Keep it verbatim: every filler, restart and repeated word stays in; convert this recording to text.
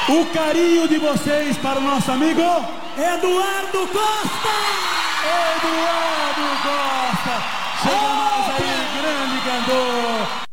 O carinho de vocês para o nosso amigo Eduardo Costa! Eduardo Costa! Chega mais!